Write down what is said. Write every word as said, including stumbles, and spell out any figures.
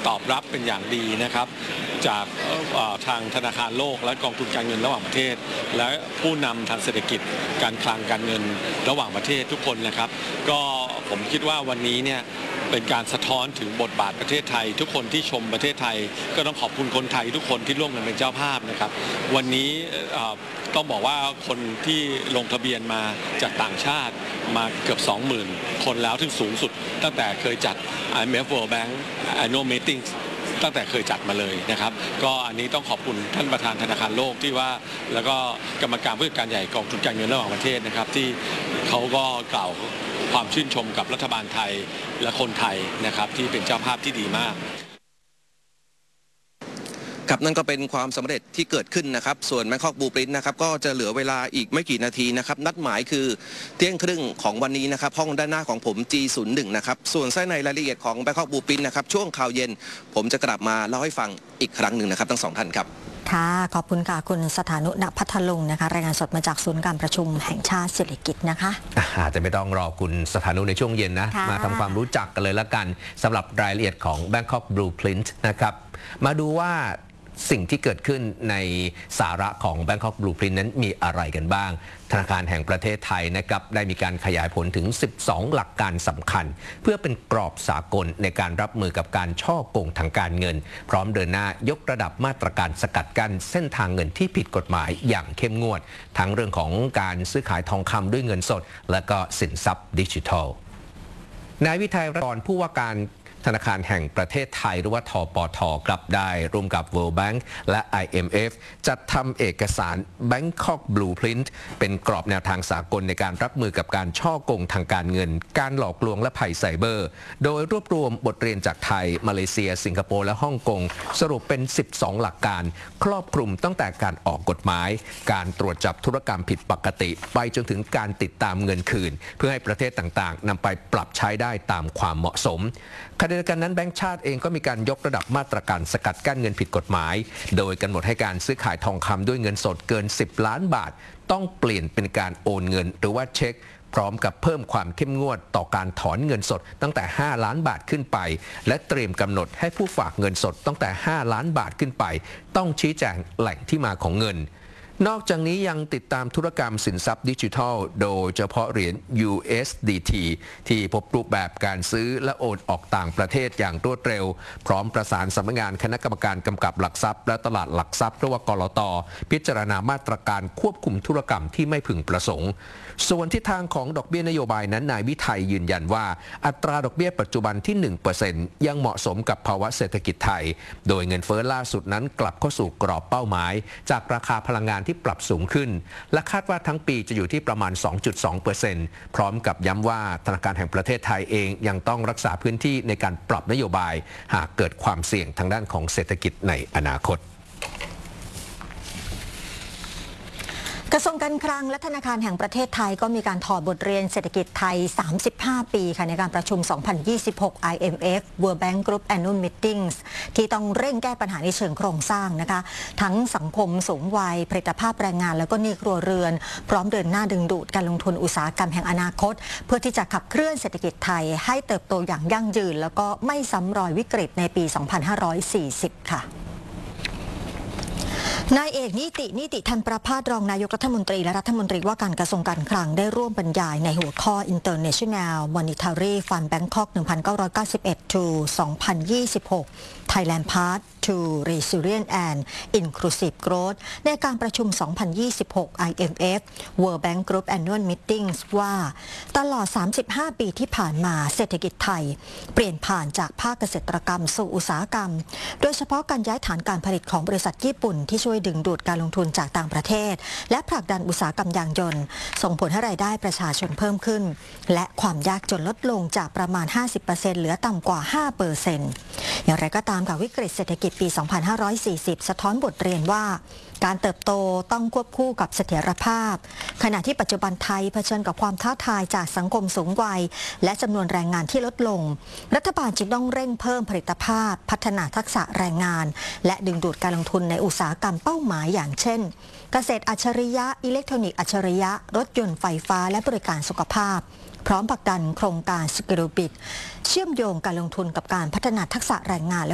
ตอบรับเป็นอย่างดีนะครับจากทางธนาคารโลกและกองทุนการเงินระหว่างประเทศและผู้นำทางเศรษฐกิจการคลังการเงินระหว่างประเทศทุกคนนะครับก็ผมคิดว่าวันนี้เนี่ยเป็นการสะท้อนถึงบทบาทประเทศไทยทุกคนที่ชมประเทศไทยก็ต้องขอบคุณคนไทยทุกคนที่ร่วมกันเป็นเจ้าภาพนะครับวันนี้ต้องบอกว่าคนที่ลงทะเบียนมาจากต่างชาติมาเกือบ สองหมื่น คนแล้วถึงสูงสุดตั้งแต่เคยจัด ไอ เอ็ม เอฟ World Bank Annual Meeting ตั้งแต่เคยจัดมาเลยนะครับก็อันนี้ต้องขอบคุณท่านประธานธนาคารโลกที่ว่าแล้วก็กรรมการผู้จัดการใหญ่กองทุนการเงินระหว่างประเทศนะครับที่เขาก็กล่าวความชื่นชมกับรัฐบาลไทยและคนไทยนะครับที่เป็นเจ้าภาพที่ดีมากครับนั่นก็เป็นความสำเร็จที่เกิดขึ้นนะครับส่วน Bangkok Blueprint นะครับก็จะเหลือเวลาอีกไม่กี่นาทีนะครับนัดหมายคือเที่ยงครึ่งของวันนี้นะครับห้องด้านหน้าของผม จี ศูนย์หนึ่ง นะครับส่วนไส้ในรายละเอียดของ Bangkok Blueprint นะครับช่วงข่าวเย็นผมจะกลับมาเล่าให้ฟังอีกครั้งหนึ่งนะครับทั้งสองท่านครับค่ะขอบคุณค่ะคุณสถานุ ณ พัทลุงนะคะรายงานสดมาจากศูนย์การประชุมแห่งชาติเศรษฐกิจนะคะอาจจะไม่ต้องรอคุณสถานุในช่วงเย็นนะมาทำความรู้จักกันเลยละกันสำหรับรายละเอียดของ Bangkok Blueprint นะครับมาดูว่าสิ่งที่เกิดขึ้นในสาระของ Bangkok Blueprint นั้นมีอะไรกันบ้างธนาคารแห่งประเทศไทยนะครับได้มีการขยายผลถึงสิบสองหลักการสำคัญเพื่อเป็นกรอบสากลในการรับมือกับการฉ้อโกงทางการเงินพร้อมเดินหน้ายกระดับมาตรการสกัดกั้นเส้นทางเงินที่ผิดกฎหมายอย่างเข้มงวดทั้งเรื่องของการซื้อขายทองคำด้วยเงินสดและก็สินทรัพย์ดิจิทัลนายวิทัยรัตน์กรผู้ว่าการธนาคารแห่งประเทศไทยหรือว่าทปท.กลับได้ร่วมกับ World Bank และ ไอ เอ็ม เอฟ จัดทำเอกสาร Bangkok Blueprint เป็นกรอบแนวทางสากลในการรับมือกับการฉ้อโกงทางการเงินการหลอกลวงและภัยไซเบอร์โดยรวบรวมบทเรียนจากไทยมาเลเซียสิงคโปร์และฮ่องกงสรุปเป็นสิบสองหลักการครอบคลุมตั้งแต่การออกกฎหมายการตรวจจับธุรกรรมผิดปกติไปจนถึงการติดตามเงินคืนเพื่อให้ประเทศต่างๆนำไปปรับใช้ได้ตามความเหมาะสมขณะเดียวกันนั้นแบงก์ชาติเองก็มีการยกระดับมาตรการสกัดกั้นเงินผิดกฎหมายโดยกำหนดให้การซื้อขายทองคำด้วยเงินสดเกินสิบล้านบาทต้องเปลี่ยนเป็นการโอนเงินหรือว่าเช็คพร้อมกับเพิ่มความเข้มงวดต่อการถอนเงินสดตั้งแต่ห้าล้านบาทขึ้นไปและเตรียมกำหนดให้ผู้ฝากเงินสดตั้งแต่ห้าล้านบาทขึ้นไปต้องชี้แจงแหล่งที่มาของเงินนอกจากนี้ยังติดตามธุรกรรมสินทรัพย์ดิจิทัลโดยเฉพาะเหรียญ ยู เอส ดี ที ที่พบรูปแบบการซื้อและโอนออกต่างประเทศอย่างรวดเร็วพร้อมประสานสำนักงานคณะกรรมการกำกับหลักทรัพย์และตลาดหลักทรัพย์หรือว่ากลต.พิจารณามาตรการควบคุมธุรกรรมที่ไม่พึงประสงค์ส่วนทิศทางของดอกเบี้ยนโยบายนั้นนายวิทัยยืนยันว่าอัตราดอกเบี้ยปัจจุบันที่ หนึ่งเปอร์เซ็นต์ ยังเหมาะสมกับภาวะเศรษฐกิจไทยโดยเงินเฟ้อล่าสุดนั้นกลับเข้าสู่กรอบเป้าหมายจากราคาพลังงานที่ปรับสูงขึ้นและคาดว่าทั้งปีจะอยู่ที่ประมาณ สองจุดสองเปอร์เซ็นต์ พร้อมกับย้ำว่าธนาคารแห่งประเทศไทยเองยังต้องรักษาพื้นที่ในการปรับนโยบายหากเกิดความเสี่ยงทางด้านของเศรษฐกิจในอนาคตกระทรวงการคลังและธนาคารแห่งประเทศไทยก็มีการถอดบทเรียนเศรษฐกิจไทยสามสิบห้าปีค่ะในการประชุม สองพันยี่สิบหก ไอ เอ็ม เอฟ World Bank Group Annual Meetings ที่ต้องเร่งแก้ปัญหาในเชิงโครงสร้างนะคะทั้งสังคมสูงวัยผลิตภาพแรงงานแล้วก็หนี้ครัวเรือนพร้อมเดินหน้าดึงดูดการลงทุนอุตสาหกรรมแห่งอนาคตเพื่อที่จะขับเคลื่อนเศรษฐกิจไทยให้เติบโตอย่างยั่งยืนแล้วก็ไม่ซ้ำรอยวิกฤตในปี สองพันห้าร้อยสี่สิบ ค่ะนายเอกนิตินิติธันประภาสรองนายกรัฐมนตรีและรัฐมนตรีว่าการกระทรวงการคลังได้ร่วมบรรยายในหัวข้อ International Monetary Fund Bangkok หนึ่งพันเก้าร้อยเก้าสิบเอ็ด to สองพันยี่สิบหก Thailand Path to Resilient and Inclusive Growth ในการประชุม สองพันยี่สิบหก ไอ เอ็ม เอฟ World Bank Group Annual Meetings ว่าตลอด สามสิบห้า ปีที่ผ่านมาเศรษฐกิจไทยเปลี่ยนผ่านจากภาคเกษตรกรรมสู่อุตสาหกรรมโดยเฉพาะการย้ายฐานการผลิตของบริษัทญี่ปุ่นที่ช่วยดึงดูดการลงทุนจากต่างประเทศและผลักดันอุตสาหกรรมยางยนต์ส่งผลให้รายได้ประชาชนเพิ่มขึ้นและความยากจนลดลงจากประมาณ ห้าสิบเปอร์เซ็นต์ เหลือต่ำกว่า ห้าเปอร์เซ็นต์ อย่างไรก็ตามกับวิกฤตเศรษฐกิจปี สองพันห้าร้อยสี่สิบ สะท้อนบทเรียนว่าการเติบโตต้องควบคู่กับเสถียรภาพขณะที่ปัจจุบันไทยเผชิญกับความท้าทายจากสังคมสูงวัยและจำนวนแรงงานที่ลดลงรัฐบาลจึงต้องเร่งเพิ่มผลิตภาพพัฒนาทักษะแรงงานและดึงดูดการลงทุนในอุตสาหกรรมเป้าหมายอย่างเช่นเกษตรอัจฉริยะอิเล็กทรอนิกส์อัจฉริยะรถยนต์ไฟฟ้าและบริการสุขภาพพร้อมผลักดันโครงการสกิลบิตเชื่อมโยงการลงทุนกับการพัฒนาทักษะแรงงาน